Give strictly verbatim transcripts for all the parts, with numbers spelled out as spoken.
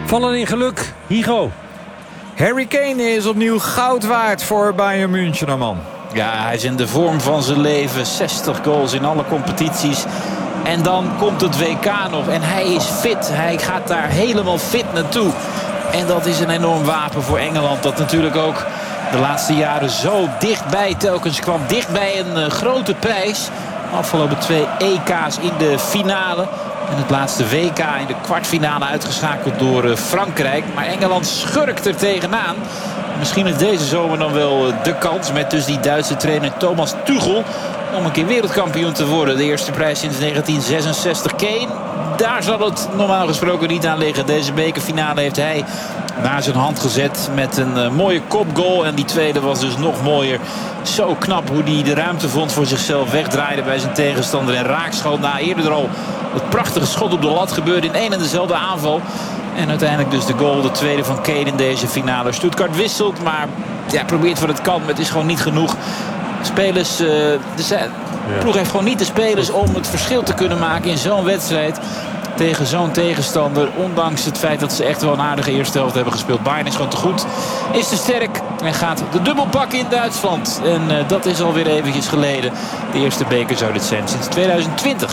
Vallen in geluk, Higo. Harry Kane is opnieuw goud waard voor Bayern München, man. Ja, hij is in de vorm van zijn leven. zestig goals in alle competities. En dan komt het W K nog. En hij is fit. Hij gaat daar helemaal fit naartoe. En dat is een enorm wapen voor Engeland. Dat natuurlijk ook de laatste jaren zo dichtbij telkens kwam. Dichtbij een uh, grote prijs. Afgelopen twee E K's in de finale. En het laatste W K in de kwartfinale uitgeschakeld door uh, Frankrijk. Maar Engeland schurkt er tegenaan. Misschien is deze zomer dan wel uh, de kans. Met dus die Duitse trainer Thomas Tuchel. Om een keer wereldkampioen te worden. De eerste prijs sinds negentien zesenzestig. Kane, daar zal het normaal gesproken niet aan liggen. Deze bekerfinale heeft hij naar zijn hand gezet met een uh, mooie kopgoal. En die tweede was dus nog mooier. Zo knap hoe hij de ruimte vond voor zichzelf. Wegdraaide bij zijn tegenstander en raakschoot. Na eerder al het prachtige schot op de lat gebeurde in één en dezelfde aanval. En uiteindelijk dus de goal, de tweede van Kane in deze finale. Stuttgart wisselt, maar ja, probeert wat het kan. Maar het is gewoon niet genoeg. Spelers, uh, de ja. ploeg heeft gewoon niet de spelers om het verschil te kunnen maken in zo'n wedstrijd. Tegen zo'n tegenstander. Ondanks het feit dat ze echt wel een aardige eerste helft hebben gespeeld. Bayern is gewoon te goed. Is te sterk. En gaat de dubbel pakken in Duitsland. En uh, dat is alweer eventjes geleden. De eerste beker zou dit zijn sinds tweeduizend twintig.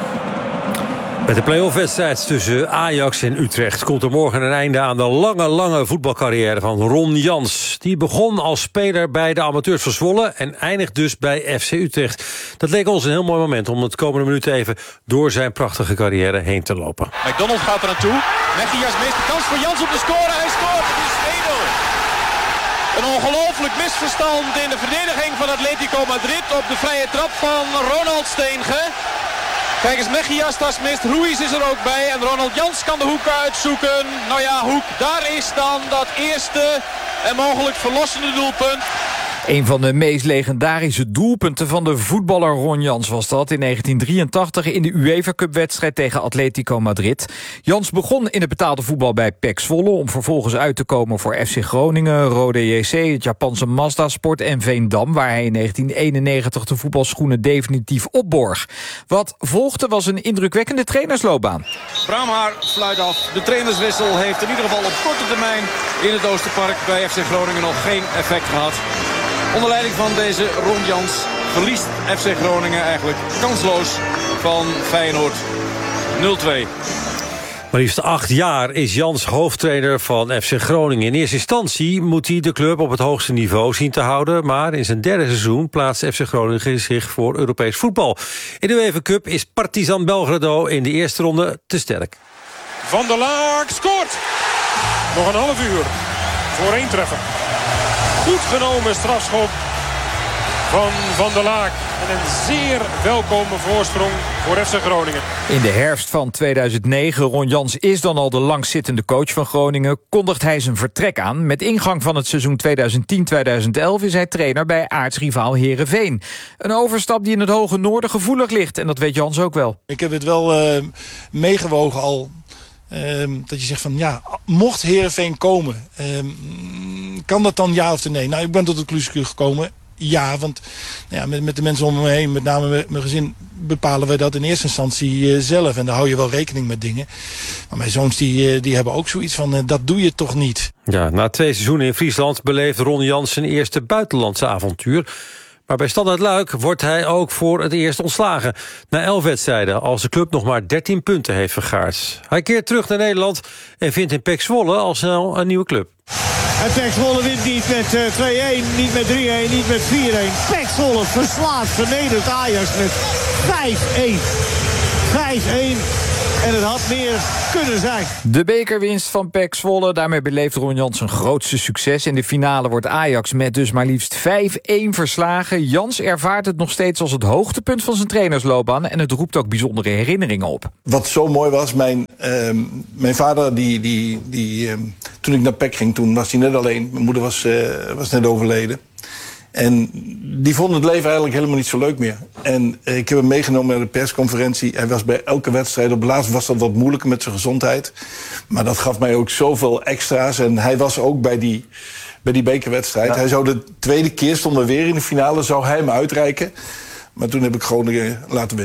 Met de play-off-wedstrijd tussen Ajax en Utrecht komt er morgen een einde aan de lange, lange voetbalcarrière van Ron Jans. Die begon als speler bij de amateurs van Zwolle en eindigt dus bij F C Utrecht. Dat leek ons een heel mooi moment om het komende minuten even door zijn prachtige carrière heen te lopen. McDonald gaat er naartoe. Messias mist de kans voor Jans op de score. Hij scoort. Het is twee nul. Een ongelooflijk misverstand in de verdediging van Atletico Madrid op de vrije trap van Ronald Steenge. Kijk eens, Mejias tas mist, Ruiz is er ook bij en Ronald Jans kan de hoek uitzoeken. Nou ja, hoek, daar is dan dat eerste en mogelijk verlossende doelpunt. Een van de meest legendarische doelpunten van de voetballer Ron Jans was dat in negentien drieëntachtig in de UEFA Cup-wedstrijd tegen Atletico Madrid. Jans begon in het betaalde voetbal bij P E C Zwolle om vervolgens uit te komen voor F C Groningen, Rode J C, het Japanse Mazda Sport en Veendam, waar hij in negentien eenennegentig de voetbalschoenen definitief opborg. Wat volgde was een indrukwekkende trainersloopbaan. Bramhaar fluit af. De trainerswissel heeft in ieder geval op korte termijn in het Oosterpark bij F C Groningen nog geen effect gehad. Onder leiding van deze Ron Jans verliest F C Groningen eigenlijk kansloos van Feyenoord nul twee. Maar liefst acht jaar is Jans hoofdtrainer van F C Groningen. In eerste instantie moet hij de club op het hoogste niveau zien te houden. Maar in zijn derde seizoen plaatst F C Groningen zich voor Europees voetbal. In de UEFA Cup is Partizan Belgrado in de eerste ronde te sterk. Van der Laak scoort. Nog een half uur voor één treffer. Goed genomen strafschop van Van der Laak. En een zeer welkome voorsprong voor F C Groningen. In de herfst van tweeduizend negen, Ron Jans is dan al de langzittende coach van Groningen, kondigt hij zijn vertrek aan. Met ingang van het seizoen tweeduizend tien tweeduizend elf is hij trainer bij aartsrivaal Heerenveen. Een overstap die in het hoge noorden gevoelig ligt. En dat weet Jans ook wel. Ik heb het wel uh, meegewogen al. Um, dat je zegt van ja, mocht Heerenveen komen, um, kan dat dan ja of nee? Nou, ik ben tot de conclusie gekomen, ja, want ja, met, met de mensen om me heen, met name met mijn gezin, bepalen we dat in eerste instantie uh, zelf. En daar hou je wel rekening met dingen. Maar mijn zoons die, uh, die hebben ook zoiets van, uh, dat doe je toch niet. Ja, na twee seizoenen in Friesland beleeft Ron Jans zijn eerste buitenlandse avontuur. Maar bij Standaard Luik wordt hij ook voor het eerst ontslagen. Na elf wedstrijden, als de club nog maar dertien punten heeft vergaard. Hij keert terug naar Nederland en vindt in P E C Zwolle al snel een nieuwe club. En P E C Zwolle wint niet met uh, twee-een, niet met drie-een, niet met vier-een. P E C Zwolle verslaat, vernedert Ajax met vijf-een. vijf-een. En het had meer kunnen zijn. De bekerwinst van P E C Zwolle. Daarmee beleeft Ron Jans zijn grootste succes. In de finale wordt Ajax met dus maar liefst vijf-een verslagen. Jans ervaart het nog steeds als het hoogtepunt van zijn trainersloopbaan. En het roept ook bijzondere herinneringen op. Wat zo mooi was, mijn, uh, mijn vader, die, die, die, uh, toen ik naar P E C ging, toen was hij net alleen. Mijn moeder was, uh, was net overleden. En die vond het leven eigenlijk helemaal niet zo leuk meer. En eh, ik heb hem meegenomen naar de persconferentie. Hij was bij elke wedstrijd. Op laatst was dat wat moeilijker met zijn gezondheid. Maar dat gaf mij ook zoveel extra's. En hij was ook bij die, bij die bekerwedstrijd. Ja. Hij zou de tweede keer, stonden we weer in de finale, zou hij me uitreiken. Maar toen heb ik Groningen laten winnen.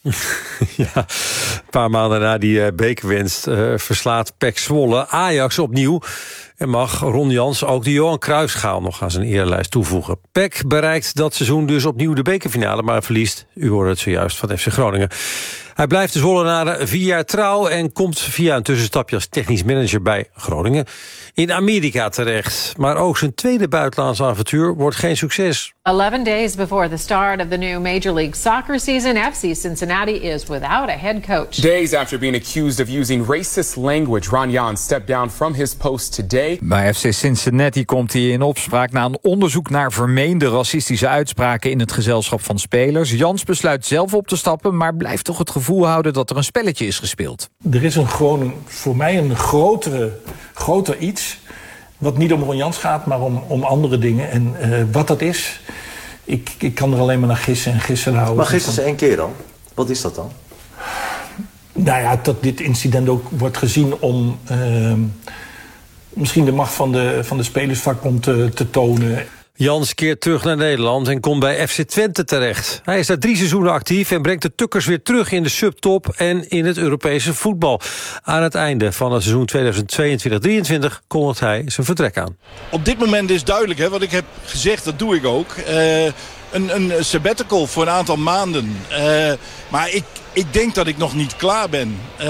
Ja, een paar maanden na die uh, bekerwinst uh, verslaat P E C Zwolle Ajax opnieuw. En mag Ron Jans ook de Johan Cruijffschaal nog aan zijn erelijst toevoegen. P E C bereikt dat seizoen dus opnieuw de bekerfinale, maar verliest, u hoorde het zojuist, van F C Groningen. Hij blijft de Zwollenaren vier jaar trouw en komt via een tussenstapje als technisch manager bij Groningen in Amerika terecht. Maar ook zijn tweede buitenlandse avontuur wordt geen succes. eleven days before the start of the new Major League Soccer season, F C Cincinnati is without a head coach. Days after being accused of using racist language, Ron Jans stepped down from his post today. Bij F C Cincinnati komt hij in opspraak na een onderzoek naar vermeende racistische uitspraken in het gezelschap van spelers. Jans besluit zelf op te stappen, maar blijft toch het gevoel houden dat er een spelletje is gespeeld. Er is een, gewoon een, voor mij een grotere, groter iets, wat niet om Ron Jans gaat, maar om, om andere dingen. En uh, wat dat is, ik, ik kan er alleen maar naar gissen en gissen houden. Maar gissen ze één keer dan? Wat is dat dan? Nou ja, dat dit incident ook wordt gezien om uh, misschien de macht van de, van de spelersvakbond te, te tonen. Jans keert terug naar Nederland en komt bij F C Twente terecht. Hij is daar drie seizoenen actief en brengt de Tukkers weer terug in de subtop en in het Europese voetbal. Aan het einde van het seizoen tweeduizend tweeëntwintig drieëntwintig kondigt hij zijn vertrek aan. Op dit moment is duidelijk, hè, wat ik heb gezegd, dat doe ik ook. Uh, een, een sabbatical voor een aantal maanden. Uh, maar ik, ik denk dat ik nog niet klaar ben. Uh,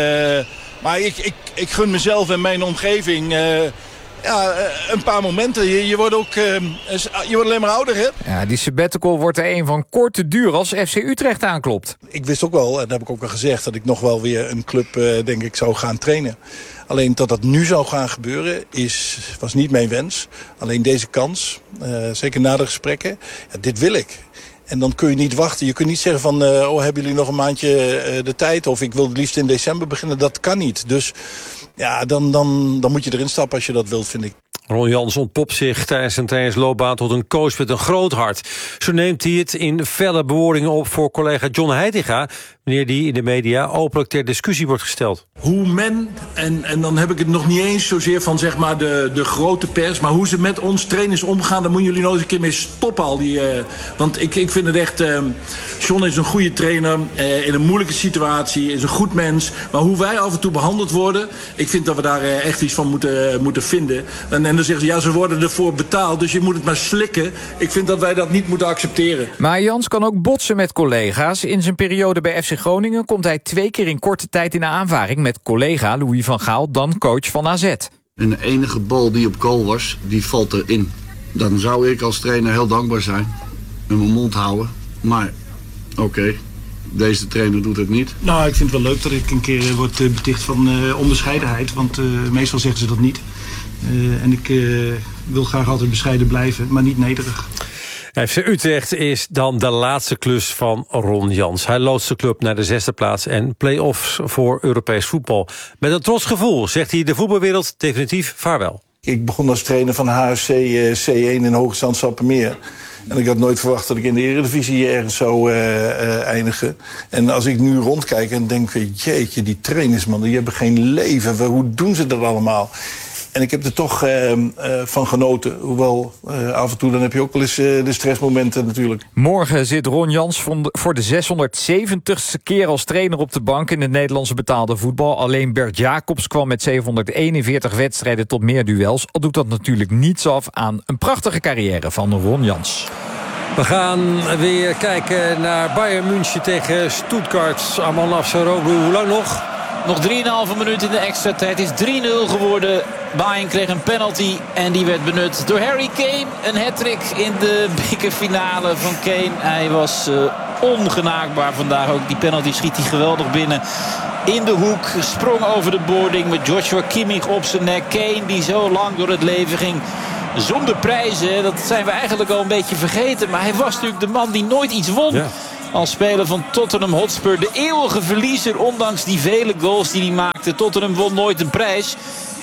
maar ik, ik, ik gun mezelf en mijn omgeving Uh, Ja, een paar momenten. Je, je wordt ook uh, je wordt alleen maar ouder, hè? Ja, die sabbatical wordt er een van korte duur als F C Utrecht aanklopt. Ik wist ook wel, en dat heb ik ook al gezegd, dat ik nog wel weer een club, uh, denk ik, zou gaan trainen. Alleen dat dat nu zou gaan gebeuren, is, was niet mijn wens. Alleen deze kans, uh, zeker na de gesprekken, ja, dit wil ik. En dan kun je niet wachten. Je kunt niet zeggen van, uh, oh, hebben jullie nog een maandje uh, de tijd? Of ik wil het liefst in december beginnen. Dat kan niet. Dus ja, dan, dan, dan moet je erin stappen als je dat wilt, vind ik. Ron Jans ontpopt zich tijdens zijn trainersloopbaan tot een coach met een groot hart. Zo neemt hij het in felle bewoordingen op voor collega John Heitinga, wanneer die in de media openlijk ter discussie wordt gesteld. Hoe men, en, en dan heb ik het nog niet eens zozeer van zeg maar de, de grote pers, maar hoe ze met ons trainers omgaan, daar moeten jullie nog eens een keer mee stoppen. Al die, uh, want ik, ik vind het echt, uh, John is een goede trainer, uh, in een moeilijke situatie, is een goed mens. Maar hoe wij af en toe behandeld worden, ik vind dat we daar uh, echt iets van moeten, uh, moeten vinden. En, en dan zeggen ze, ja, ze worden ervoor betaald, dus je moet het maar slikken. Ik vind dat wij dat niet moeten accepteren. Maar Jans kan ook botsen met collega's. In zijn periode bij F C Groningen komt hij twee keer in korte tijd in aanvaring met collega Louis van Gaal, dan coach van A Z. En de enige bal die op goal was, die valt erin. Dan zou ik als trainer heel dankbaar zijn en mijn mond houden. Maar oké, okay, deze trainer doet het niet. Nou, ik vind het wel leuk dat ik een keer word beticht van uh, onbescheidenheid. Want uh, meestal zeggen ze dat niet. Uh, en ik uh, wil graag altijd bescheiden blijven, maar niet nederig. F C Utrecht is dan de laatste klus van Ron Jans. Hij loodst de club naar de zesde plaats en play-offs voor Europees voetbal. Met een trots gevoel zegt hij de voetbalwereld definitief vaarwel. Ik begon als trainer van H F C uh, C één in Hoogezand Sappemeer. En ik had nooit verwacht dat ik in de Eredivisie ergens zou uh, uh, eindigen. En als ik nu rondkijk en denk, jeetje, die trainers, man, die hebben geen leven. Hoe doen ze dat allemaal? En ik heb er toch uh, uh, van genoten. Hoewel uh, af en toe dan heb je ook wel eens uh, de stressmomenten natuurlijk. Morgen zit Ron Jans voor de zeshonderdzeventigste keer als trainer op de bank in het Nederlandse betaalde voetbal. Alleen Bert Jacobs kwam met zevenhonderdeenenveertig wedstrijden tot meer duels. Al doet dat natuurlijk niets af aan een prachtige carrière van Ron Jans. We gaan weer kijken naar Bayern München tegen Stuttgart. Aman Afsaroglu, hoe lang nog? Nog drieënhalve minuut in de extra tijd. Het is drie nul geworden. Bayern kreeg een penalty en die werd benut door Harry Kane. Een hat-trick in de bekerfinale van Kane. Hij was uh, ongenaakbaar vandaag ook. Die penalty schiet hij geweldig binnen. In de hoek, sprong over de boarding met Joshua Kimmich op zijn nek. Kane die zo lang door het leven ging zonder prijzen. Dat zijn we eigenlijk al een beetje vergeten. Maar hij was natuurlijk de man die nooit iets won. Ja. Als speler van Tottenham Hotspur. De eeuwige verliezer, ondanks die vele goals die hij maakte. Tottenham won nooit een prijs.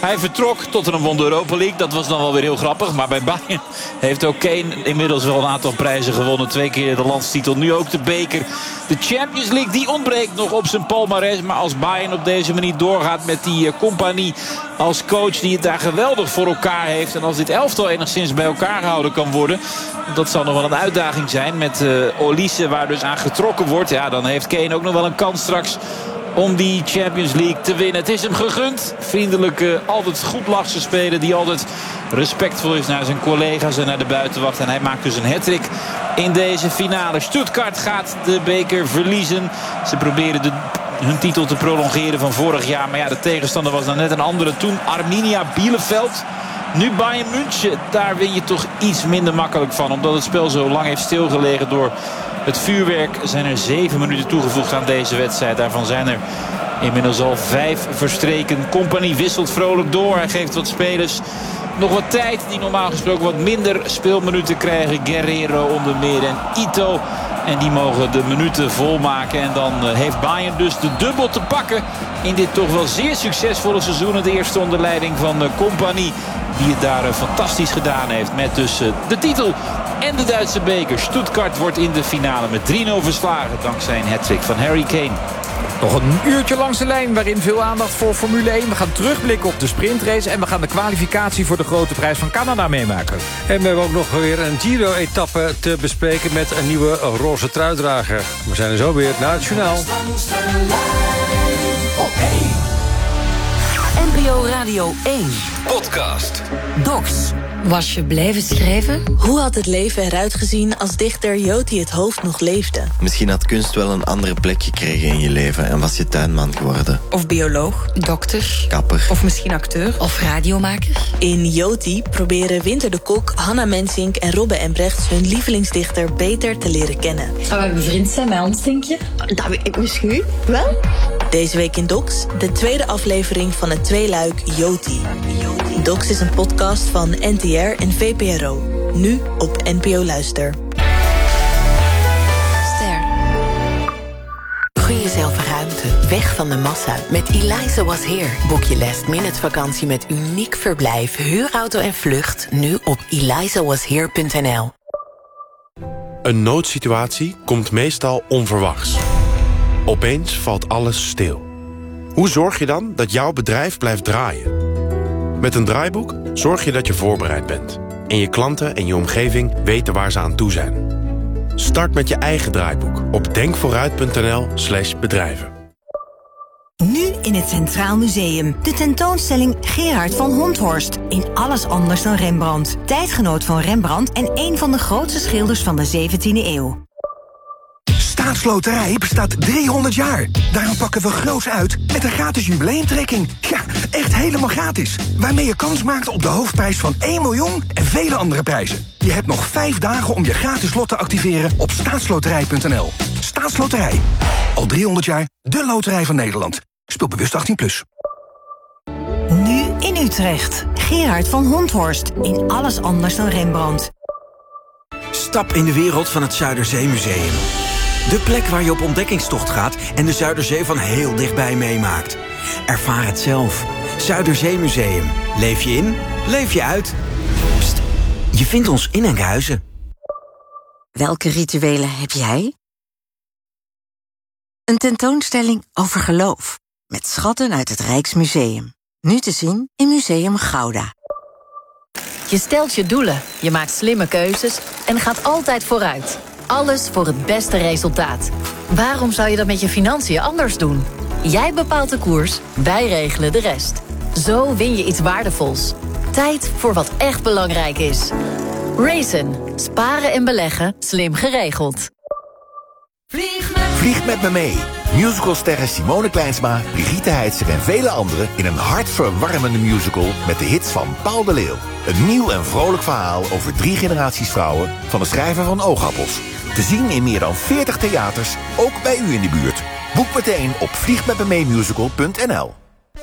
Hij vertrok, Tottenham won de Europa League. Dat was dan wel weer heel grappig. Maar bij Bayern heeft ook Kane inmiddels wel een aantal prijzen gewonnen. Twee keer de landstitel, nu ook de beker. De Champions League, die ontbreekt nog op zijn palmares. Maar als Bayern op deze manier doorgaat met die uh, compagnie als coach die het daar geweldig voor elkaar heeft. En als dit elftal enigszins bij elkaar gehouden kan worden. Dat zal nog wel een uitdaging zijn met uh, Olise waar dus aan getrokken wordt. Ja, dan heeft Kane ook nog wel een kans straks om die Champions League te winnen. Het is hem gegund. Vriendelijke, altijd goed lachse speler die altijd respectvol is naar zijn collega's en naar de buitenwacht. En hij maakt dus een hat-trick in deze finale. Stuttgart gaat de beker verliezen. Ze proberen de, hun titel te prolongeren van vorig jaar. Maar ja, de tegenstander was dan net een andere. Toen Arminia Bielefeld. Nu Bayern München. Daar win je toch iets minder makkelijk van. Omdat het spel zo lang heeft stilgelegen door het vuurwerk. Zijn er zeven minuten toegevoegd aan deze wedstrijd. Daarvan zijn er inmiddels al vijf verstreken. Compagnie wisselt vrolijk door. Hij geeft wat spelers nog wat tijd. Die normaal gesproken wat minder speelminuten krijgen. Guerrero onder meer en Ito. En die mogen de minuten volmaken. En dan heeft Bayern dus de dubbel te pakken in dit toch wel zeer succesvolle seizoen. Het eerste onder leiding van de Compagnie. Die het daar fantastisch gedaan heeft met dus de titel en de Duitse beker. Stuttgart wordt in de finale met drie nul verslagen dankzij een hat-trick van Harry Kane. Nog een uurtje langs de lijn waarin veel aandacht voor Formule één. We gaan terugblikken op de sprintrace en we gaan de kwalificatie voor de grote prijs van Canada meemaken. En we hebben ook nog weer een Giro-etappe te bespreken met een nieuwe roze truidrager. We zijn er zo weer naar het journaal. N P O Radio één. Podcast. Docs. Was je blijven schrijven? Hoe had het leven eruit gezien als dichter Joti het Hoofd nog leefde? Misschien had kunst wel een andere plek gekregen in je leven en was je tuinman geworden. Of bioloog, dokter, kapper. Of misschien acteur of radiomaker. In Joti proberen Winter de Kok, Hanna Mensink en Robbe Embrechts hun lievelingsdichter beter te leren kennen. Gaan we bevriend zijn met ons, denk je? Dat weet ik misschien wel. Deze week in Docs, de tweede aflevering van het tweeluik Joti. Docs is een podcast van N T R en V P R O. Nu op N P O Luister. Ster. Gun jezelf ruimte. Weg van de massa. Met Eliza Was Here. Boek je last minute vakantie met uniek verblijf, huurauto en vlucht. Nu op eliza was here punt n l. Een noodsituatie komt meestal onverwachts. Opeens valt alles stil. Hoe zorg je dan dat jouw bedrijf blijft draaien? Met een draaiboek zorg je dat je voorbereid bent. En je klanten en je omgeving weten waar ze aan toe zijn. Start met je eigen draaiboek op denkvooruit punt n l slash bedrijven. Nu in het Centraal Museum. De tentoonstelling Gerard van Honthorst. In alles anders dan Rembrandt. Tijdgenoot van Rembrandt en een van de grootste schilders van de zeventiende eeuw. Staatsloterij bestaat driehonderd jaar. Daarom pakken we groots uit met een gratis jubileumtrekking. Ja, echt helemaal gratis. Waarmee je kans maakt op de hoofdprijs van één miljoen en vele andere prijzen. Je hebt nog vijf dagen om je gratis lot te activeren op staatsloterij punt n l. Staatsloterij. Al driehonderd jaar de loterij van Nederland. Speel bewust achttien plus. Nu in Utrecht. Gerard van Honthorst. In alles anders dan Rembrandt. Stap in de wereld van het Zuiderzeemuseum. De plek waar je op ontdekkingstocht gaat en de Zuiderzee van heel dichtbij meemaakt. Ervaar het zelf. Zuiderzeemuseum. Leef je in, leef je uit. Pst, je vindt ons in Enkhuizen. Welke rituelen heb jij? Een tentoonstelling over geloof. Met schatten uit het Rijksmuseum. Nu te zien in Museum Gouda. Je stelt je doelen, je maakt slimme keuzes en gaat altijd vooruit. Alles voor het beste resultaat. Waarom zou je dat met je financiën anders doen? Jij bepaalt de koers, wij regelen de rest. Zo win je iets waardevols. Tijd voor wat echt belangrijk is. Raisin. Sparen en beleggen, slim geregeld. Vlieg met, Vlieg met me mee. Musicalsterren Simone Kleinsma, Brigitte Heitzer en vele anderen in een hartverwarmende musical met de hits van Paul de Leeuw. Een nieuw en vrolijk verhaal over drie generaties vrouwen van de schrijver van Oogappels. Te zien in meer dan veertig theaters, ook bij u in de buurt. Boek meteen op vlieg met me mee musical punt n l.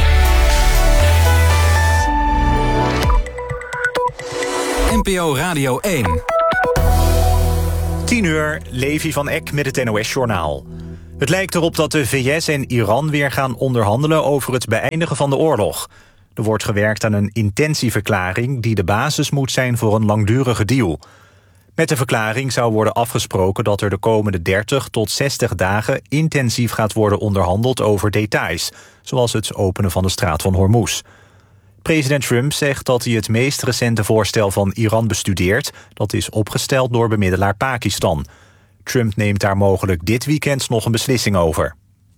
N P O Radio één. tien uur, Levi van Eck met het N O S-journaal. Het lijkt erop dat de V S en Iran weer gaan onderhandelen over het beëindigen van de oorlog. Er wordt gewerkt aan een intentieverklaring die de basis moet zijn voor een langdurige deal. Met de verklaring zou worden afgesproken dat er de komende dertig tot zestig dagen intensief gaat worden onderhandeld over details, zoals het openen van de straat van Hormuz. President Trump zegt dat hij het meest recente voorstel van Iran bestudeert. Dat is opgesteld door bemiddelaar Pakistan. Trump neemt daar mogelijk dit weekend nog een beslissing over.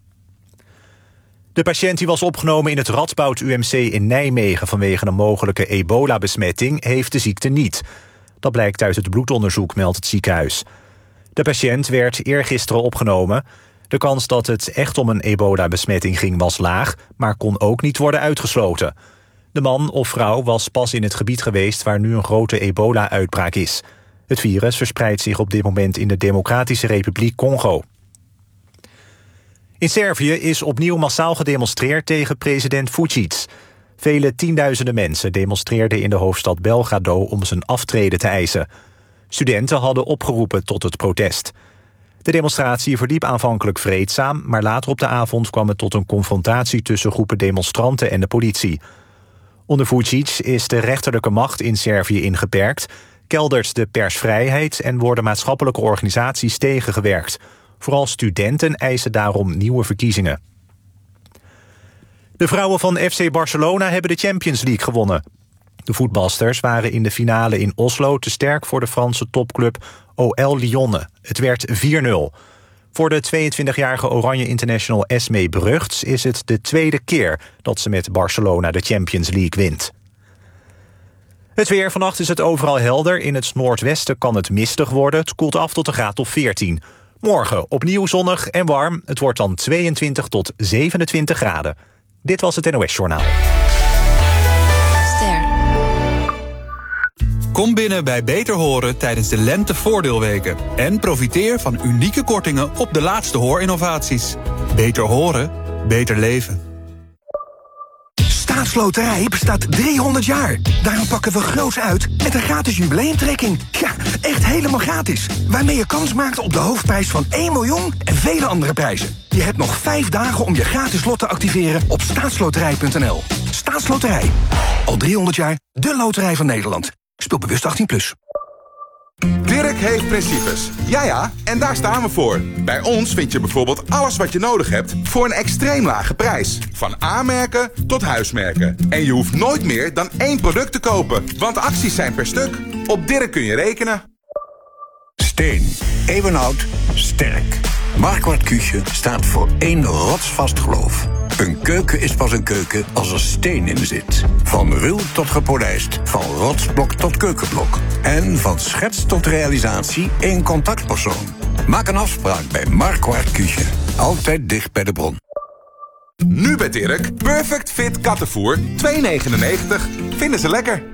De patiënt die was opgenomen in het Radboud U M C in Nijmegen vanwege een mogelijke ebola-besmetting heeft de ziekte niet. Dat blijkt uit het bloedonderzoek, meldt het ziekenhuis. De patiënt werd eergisteren opgenomen. De kans dat het echt om een ebola-besmetting ging was laag, maar kon ook niet worden uitgesloten. De man of vrouw was pas in het gebied geweest waar nu een grote ebola-uitbraak is. Het virus verspreidt zich op dit moment in de Democratische Republiek Congo. In Servië is opnieuw massaal gedemonstreerd tegen president Vučić. Vele tienduizenden mensen demonstreerden in de hoofdstad Belgrado om zijn aftreden te eisen. Studenten hadden opgeroepen tot het protest. De demonstratie verliep aanvankelijk vreedzaam, maar later op de avond kwam het tot een confrontatie tussen groepen demonstranten en de politie. Onder Vučić is de rechterlijke macht in Servië ingeperkt, keldert de persvrijheid en worden maatschappelijke organisaties tegengewerkt. Vooral studenten eisen daarom nieuwe verkiezingen. De vrouwen van F C Barcelona hebben de Champions League gewonnen. De voetbalsters waren in de finale in Oslo te sterk voor de Franse topclub O L Lyonne. Het werd vier nul. Voor de tweeëntwintigjarige Oranje International Esmee Brugts is het de tweede keer dat ze met Barcelona de Champions League wint. Het weer. Vannacht is het overal helder. In het noordwesten kan het mistig worden. Het koelt af tot een graad of veertien. Morgen opnieuw zonnig en warm. Het wordt dan tweeëntwintig tot zevenentwintig graden. Dit was het N O S Journaal. Ster. Kom binnen bij Beter Horen tijdens de lentevoordeelweken. En profiteer van unieke kortingen op de laatste hoorinnovaties. Beter horen, beter leven. Staatsloterij bestaat driehonderd jaar. Daarom pakken we groots uit met een gratis jubileumtrekking. Ja, echt helemaal gratis. Waarmee je kans maakt op de hoofdprijs van één miljoen en vele andere prijzen. Je hebt nog vijf dagen om je gratis lot te activeren op staatsloterij punt n l. Staatsloterij. Al driehonderd jaar de loterij van Nederland. Speel bewust achttien plus. Dirk heeft principes. Ja ja, en daar staan we voor. Bij ons vind je bijvoorbeeld alles wat je nodig hebt voor een extreem lage prijs. Van A-merken tot huismerken. En je hoeft nooit meer dan één product te kopen, want acties zijn per stuk. Op Dirk kun je rekenen. Steen. Eeuwenoud. Sterk. Marquardt Küche staat voor één rotsvast geloof. Een keuken is pas een keuken als er steen in zit. Van ruw tot gepolijst, van rotsblok tot keukenblok. En van schets tot realisatie één contactpersoon. Maak een afspraak bij Marquardt Küche. Altijd dicht bij de bron. Nu bij Dirk, Perfect Fit kattenvoer, twee negenennegentig. Vinden ze lekker.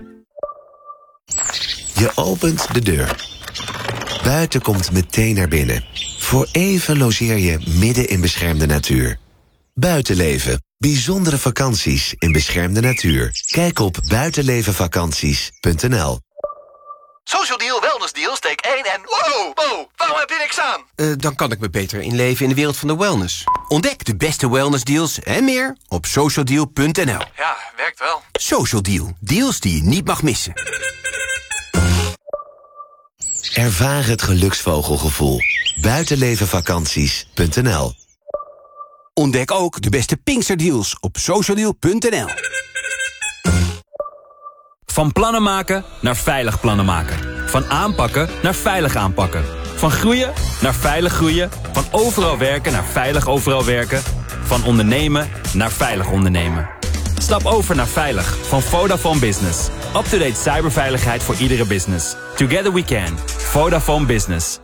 Je opent de deur. Buiten komt meteen naar binnen. Voor even logeer je midden in beschermde natuur. Buitenleven. Bijzondere vakanties in beschermde natuur. Kijk op buitenlevenvakanties punt n l. Social Deal, Wellness Deal, steek één en... Wow, wow, waarom heb je niks aan? Uh, dan kan ik me beter inleven in de wereld van de wellness. Ontdek de beste wellness deals en meer op social deal punt n l. Ja, werkt wel. Social Deal, deals die je niet mag missen. Ervaar het geluksvogelgevoel. buitenlevenvakanties punt n l. Ontdek ook de beste Pinksterdeals op social deal punt n l. Van plannen maken naar veilig plannen maken. Van aanpakken naar veilig aanpakken. Van groeien naar veilig groeien. Van overal werken naar veilig overal werken. Van ondernemen naar veilig ondernemen. Stap over naar veilig van Vodafone Business. Up-to-date cyberveiligheid voor iedere business. Together we can. Vodafone Business.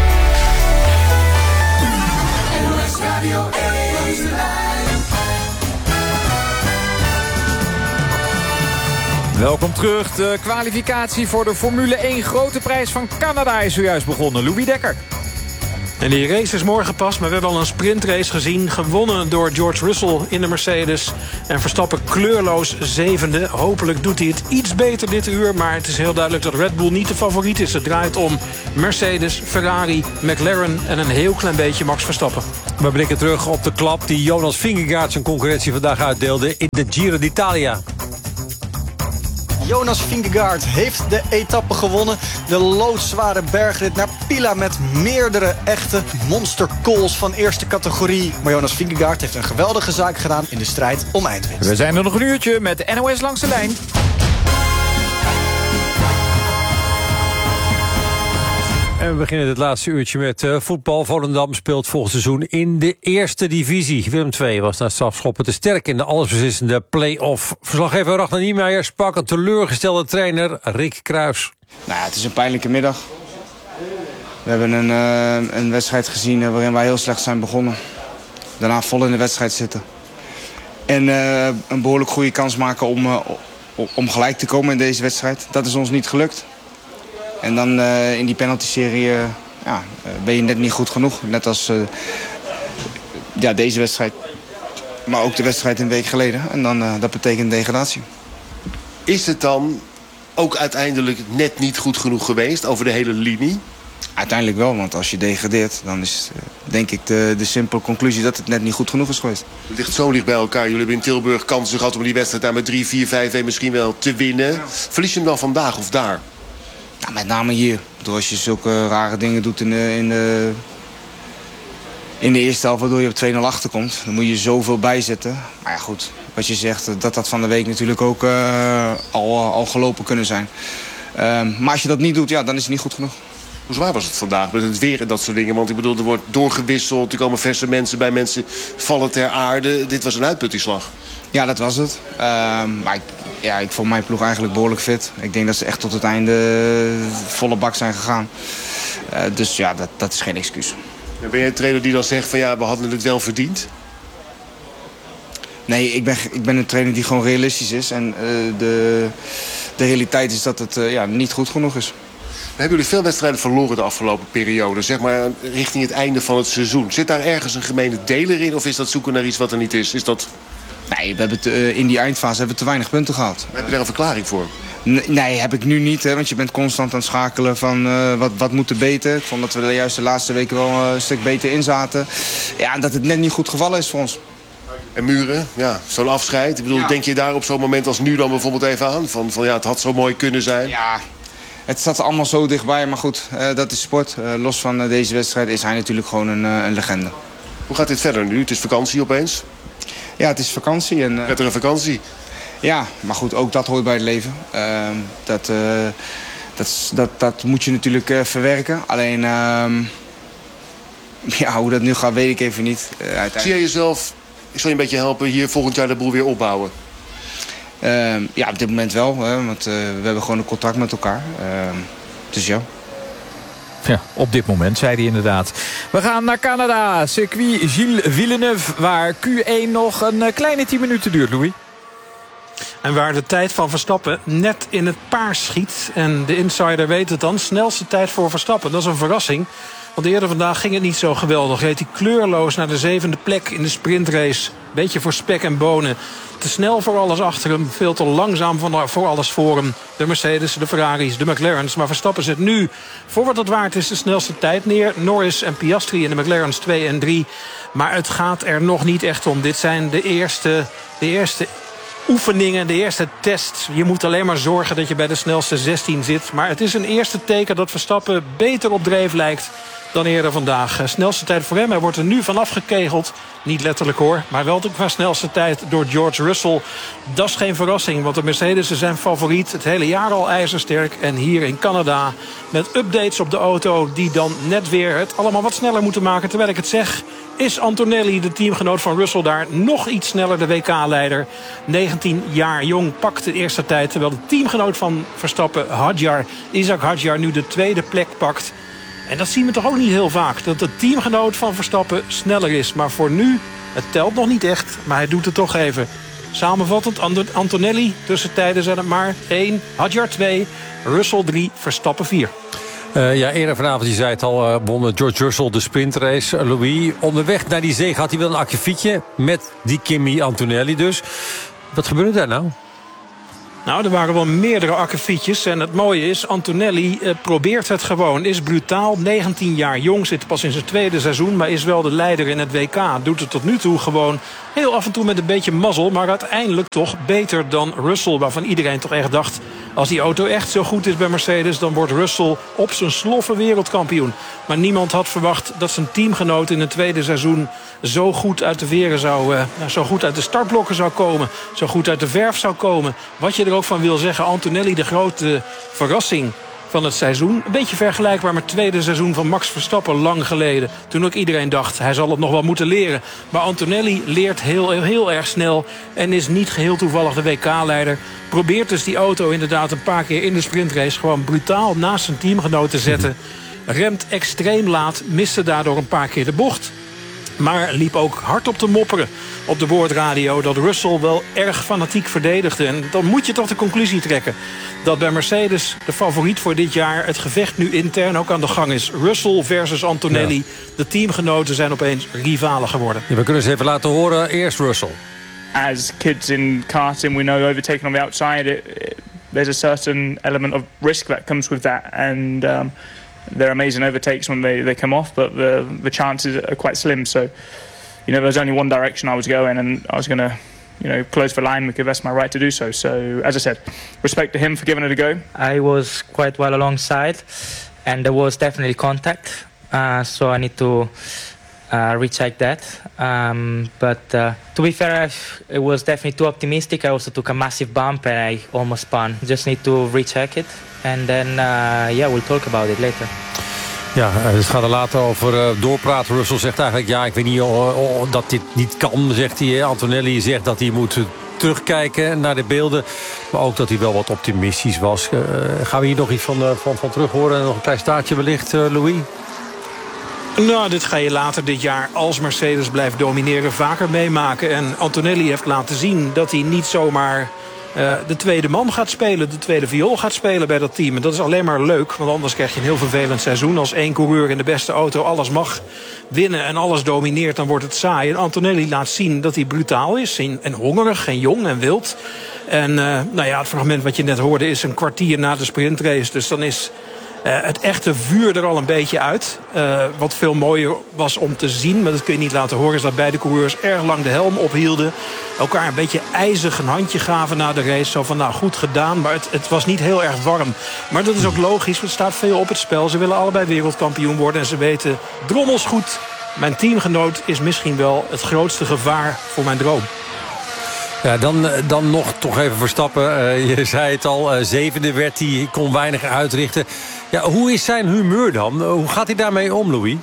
Welkom terug. De kwalificatie voor de Formule één Grote Prijs van Canada is zojuist begonnen. Louis Dekker. En die race is morgen pas, maar we hebben al een sprintrace gezien. Gewonnen door George Russell in de Mercedes. En Verstappen kleurloos zevende. Hopelijk doet hij het iets beter dit uur. Maar het is heel duidelijk dat Red Bull niet de favoriet is. Het draait om Mercedes, Ferrari, McLaren en een heel klein beetje Max Verstappen. We blikken terug op de klap die Jonas Vingegaard zijn concurrentie vandaag uitdeelde in de Giro d'Italia. Jonas Vingegaard heeft de etappe gewonnen. De loodzware bergrit naar Pila met meerdere echte monstercalls van eerste categorie. Maar Jonas Vingegaard heeft een geweldige zaak gedaan in de strijd om eindwinst. We zijn er nog een uurtje met N O S Langs de Lijn. En we beginnen het laatste uurtje met uh, voetbal. Volendam speelt volgend seizoen in de eerste divisie. Willem twee was na strafschoppen te sterk in de allesbeslissende play-off. Verslaggever Ragnar Niemeyer sprak een teleurgestelde trainer Rick Kruijs. Nou ja, het is een pijnlijke middag. We hebben een, uh, een wedstrijd gezien uh, waarin wij heel slecht zijn begonnen. Daarna vol in de wedstrijd zitten. En uh, een behoorlijk goede kans maken om, uh, om gelijk te komen in deze wedstrijd. Dat is ons niet gelukt. En dan uh, in die penalty-serie uh, ja, uh, ben je net niet goed genoeg. Net als uh, ja, deze wedstrijd. Maar ook de wedstrijd een week geleden. En dan, uh, dat betekent degradatie. Is het dan ook uiteindelijk net niet goed genoeg geweest over de hele linie? Uiteindelijk wel, want als je degradeert... dan is uh, denk ik de, de simpele conclusie dat het net niet goed genoeg is geweest. Het ligt zo dicht bij elkaar. Jullie hebben in Tilburg kansen gehad om die wedstrijd daar met drie, vier, vijf, een misschien wel te winnen. Ja. Verlies je hem dan vandaag of daar? Nou, met name hier. Als je zulke rare dingen doet in de, in de, in de eerste helft... waardoor je op twee nul achterkomt, dan moet je zoveel bijzetten. Maar ja, goed, wat je zegt, dat dat van de week natuurlijk ook uh, al, al gelopen kunnen zijn. Uh, maar als je dat niet doet, ja, dan is het niet goed genoeg. Hoe zwaar was het vandaag met het weer en dat soort dingen? Want ik bedoel, er wordt doorgewisseld, er komen verse mensen bij, mensen vallen ter aarde. Dit was een uitputtingsslag. Ja, dat was het. Uh, maar ik, ja, ik vond mijn ploeg eigenlijk behoorlijk fit. Ik denk dat ze echt tot het einde volle bak zijn gegaan. Uh, dus ja, dat, dat is geen excuus. Ben je een trainer die dan zegt van ja, we hadden het wel verdiend? Nee, ik ben, ik ben een trainer die gewoon realistisch is. En uh, de, de realiteit is dat het uh, ja, niet goed genoeg is. Hebben jullie veel wedstrijden verloren de afgelopen periode? Zeg maar richting het einde van het seizoen. Zit daar ergens een gemene deler in? Of is dat zoeken naar iets wat er niet is? Is dat... Nee, we hebben te, uh, in die eindfase hebben we te weinig punten gehad. Heb je daar een verklaring voor? Nee, nee heb ik nu niet. Hè, want je bent constant aan het schakelen van uh, wat, wat moet er beter. Ik vond dat we de juist de laatste weken wel uh, een stuk beter in zaten. Ja, en dat het net niet goed gevallen is voor ons. En Muren, ja, zo'n afscheid. Ik bedoel, ja. Denk je daar op zo'n moment als nu dan bijvoorbeeld even aan? Van, van ja, het had zo mooi kunnen zijn. Ja, het staat allemaal zo dichtbij. Maar goed, uh, dat is sport. Uh, los van uh, deze wedstrijd is hij natuurlijk gewoon een, uh, een legende. Hoe gaat dit verder nu? Het is vakantie opeens. Ja, het is vakantie. En, uh, Prettige vakantie. Ja, maar goed, ook dat hoort bij het leven. Uh, dat, uh, dat, dat, dat moet je natuurlijk uh, verwerken. Alleen, uh, ja, hoe dat nu gaat, weet ik even niet. Uh, uiteindelijk... Zie je jezelf, ik zal je een beetje helpen, hier volgend jaar de boel weer opbouwen? Uh, ja, op dit moment wel. Hè, want uh, we hebben gewoon een contract met elkaar. Uh, dus ja. Ja, op dit moment, zei hij inderdaad. We gaan naar Canada, circuit Gilles Villeneuve... waar Q één nog een kleine tien minuten duurt, Louis. En waar de tijd van Verstappen net in het paars schiet. En de insider weet het dan. Snelste tijd voor Verstappen. Dat is een verrassing. Want eerder vandaag ging het niet zo geweldig. Reed hij kleurloos naar de zevende plek in de sprintrace. Beetje voor spek en bonen. Te snel voor alles achter hem. Veel te langzaam voor alles voor hem. De Mercedes, de Ferraris, de McLaren's. Maar Verstappen zet nu, voor wat het waard is, de snelste tijd neer. Norris en Piastri in de McLaren's twee en drie. Maar het gaat er nog niet echt om. Dit zijn de eerste... De eerste oefeningen, de eerste test. Je moet alleen maar zorgen dat je bij de snelste zestien zit. Maar het is een eerste teken dat Verstappen beter op dreef lijkt dan eerder vandaag. Snelste tijd voor hem. Hij wordt er nu vanaf gekegeld. Niet letterlijk hoor, maar wel qua snelste tijd door George Russell. Dat is geen verrassing, want de Mercedes zijn favoriet. Het hele jaar al ijzersterk. En hier in Canada met updates op de auto die dan net weer het allemaal wat sneller moeten maken. Terwijl ik het zeg, is Antonelli, de teamgenoot van Russell, daar nog iets sneller, de W K-leider. negentien jaar jong, pakt de eerste tijd. Terwijl de teamgenoot van Verstappen, Hadjar, Isaac Hadjar, nu de tweede plek pakt. En dat zien we toch ook niet heel vaak. Dat de teamgenoot van Verstappen sneller is. Maar voor nu, het telt nog niet echt. Maar hij doet het toch even. Samenvattend, Antonelli, tussentijden zijn het maar één. Hadjar twee, Russell drie, Verstappen vier. Uh, ja, eerder vanavond, je zei het al, uh, won George Russell de sprintrace. Uh, Louis, onderweg naar die zege had hij wel een akkefietje met die Kimi Antonelli dus. Wat gebeurde daar nou? Nou, er waren wel meerdere akkefietjes. En het mooie is, Antonelli eh, probeert het gewoon. Is brutaal, negentien jaar jong, zit pas in zijn tweede seizoen. Maar is wel de leider in het W K. Doet het tot nu toe gewoon heel af en toe met een beetje mazzel. Maar uiteindelijk toch beter dan Russell. Waarvan iedereen toch echt dacht, Als die auto echt zo goed is bij Mercedes, dan wordt Russell op zijn sloffen wereldkampioen. Maar niemand had verwacht dat zijn teamgenoot in het tweede seizoen zo goed uit de veren zou, uh, zo goed uit de startblokken zou komen. Zo goed uit de verf zou komen. Wat je er ook van wil zeggen, Antonelli de grote verrassing van het seizoen. Een beetje vergelijkbaar met het tweede seizoen van Max Verstappen lang geleden. Toen ook iedereen dacht, hij zal het nog wel moeten leren. Maar Antonelli leert heel, heel, heel erg snel en is niet geheel toevallig de W K-leider. Probeert dus die auto inderdaad een paar keer in de sprintrace gewoon brutaal naast zijn teamgenoot te zetten. Remt extreem laat, miste daardoor een paar keer de bocht. Maar liep ook hard op te mopperen op de boordradio dat Russell wel erg fanatiek verdedigde. En dan moet je toch de conclusie trekken dat bij Mercedes de favoriet voor dit jaar het gevecht nu intern ook aan de gang is. Russell versus Antonelli. Ja. De teamgenoten zijn opeens rivalen geworden. Ja, we kunnen ze even laten horen. Eerst Russell. As kids in karting, we know overtaking on the outside, it, it, there's a certain element of risk that comes with that. And um, they're amazing overtakes when they, they come off, but the the chances are quite slim. So, you know, there was only one direction I was going, and I was going to, you know, close the line because that's my right to do so. So, as I said, respect to him for giving it a go. I was quite well alongside, and there was definitely contact. Uh, so I need to uh, recheck that. Um, but uh, to be fair, I, it was definitely too optimistic. I also took a massive bump, and I almost spun. Just need to recheck it. And then, uh, yeah, we'll talk about it later. Ja, het gaat er later over uh, doorpraten. Russell zegt eigenlijk, ja, ik weet niet oh, oh, dat dit niet kan, zegt hij. Antonelli zegt dat hij moet uh, terugkijken naar de beelden. Maar ook dat hij wel wat optimistisch was. Uh, gaan we hier nog iets van, uh, van, van terug horen? Nog een klein staartje wellicht, uh, Louis? Nou, dit ga je later dit jaar, als Mercedes blijft domineren, vaker meemaken. En Antonelli heeft laten zien dat hij niet zomaar Uh, de tweede man gaat spelen, de tweede viool gaat spelen bij dat team. En dat is alleen maar leuk, want anders krijg je een heel vervelend seizoen. Als één coureur in de beste auto alles mag winnen en alles domineert, dan wordt het saai. En Antonelli laat zien dat hij brutaal is en hongerig en jong en wild. En uh, nou ja, het fragment wat je net hoorde is een kwartier na de sprintrace. Dus dan is Uh, het echte vuur er al een beetje uit. Uh, wat veel mooier was om te zien, maar dat kun je niet laten horen, is dat beide coureurs erg lang de helm ophielden. Elkaar een beetje ijzig een handje gaven na de race. Zo van, nou, goed gedaan, maar het, het was niet heel erg warm. Maar dat is ook logisch, er staat veel op het spel. Ze willen allebei wereldkampioen worden en ze weten drommels goed. Mijn teamgenoot is misschien wel het grootste gevaar voor mijn droom. Ja, dan, dan nog toch even Verstappen. Uh, je zei het al, uh, zevende werd hij, kon weinig uitrichten. Ja, hoe is zijn humeur dan? Hoe gaat hij daarmee om, Louis?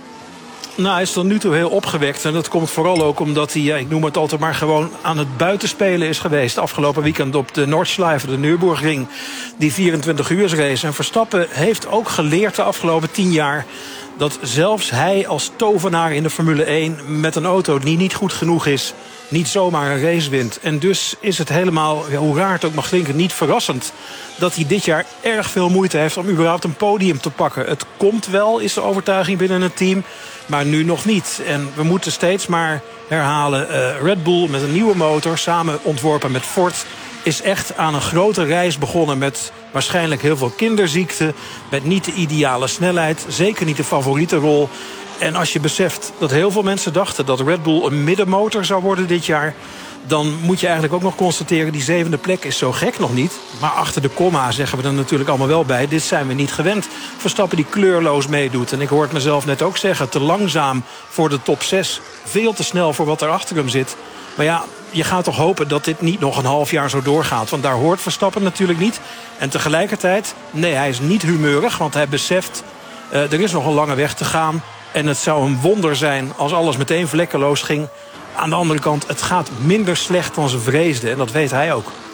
Nou, hij is tot nu toe heel opgewekt. En dat komt vooral ook omdat hij, ja, ik noem het altijd maar, gewoon aan het buitenspelen is geweest. Afgelopen weekend op de Nordschleife, de Nürburgring. Die vierentwintig uur race. En Verstappen heeft ook geleerd de afgelopen tien jaar dat zelfs hij als tovenaar in de Formule één met een auto die niet goed genoeg is, niet zomaar een race wint. En dus is het helemaal, ja, hoe raar het ook mag klinken, niet verrassend dat hij dit jaar erg veel moeite heeft om überhaupt een podium te pakken. Het komt wel, is de overtuiging binnen het team, maar nu nog niet. En we moeten steeds maar herhalen, uh, Red Bull met een nieuwe motor, samen ontworpen met Ford, is echt aan een grote reis begonnen met waarschijnlijk heel veel kinderziekten, met niet de ideale snelheid, zeker niet de favoriete rol. En als je beseft dat heel veel mensen dachten dat Red Bull een middenmotor zou worden dit jaar, dan moet je eigenlijk ook nog constateren, die zevende plek is zo gek nog niet. Maar achter de komma zeggen we er natuurlijk allemaal wel bij, dit zijn we niet gewend. Verstappen die kleurloos meedoet. En ik hoor het mezelf net ook zeggen, te langzaam voor de top zes. Veel te snel voor wat er achter hem zit. Maar ja, je gaat toch hopen dat dit niet nog een half jaar zo doorgaat. Want daar hoort Verstappen natuurlijk niet. En tegelijkertijd, nee, hij is niet humeurig, want hij beseft, uh, er is nog een lange weg te gaan. En het zou een wonder zijn als alles meteen vlekkeloos ging. Aan de andere kant, het gaat minder slecht dan ze vreesden. En dat weet hij ook.